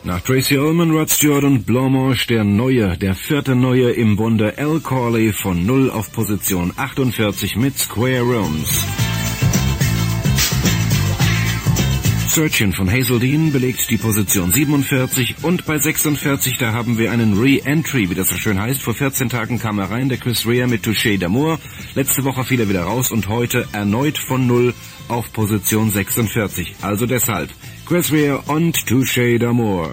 Nach Tracy Ullman, Rod Stewart und Blanche der vierte Neue im Bunde, Al Corley von 0 auf Position 48 mit Square Rooms. Searchin' von Hazel Dean belegt die Position 47 und bei 46, da haben wir einen Re-Entry, wie das so schön heißt. Vor 14 Tagen kam er rein, der Chris Rea mit Touché d'Amour. Letzte Woche fiel er wieder raus und heute erneut von 0 auf Position 46. Also deshalb Chris Rea und Touché d'Amour.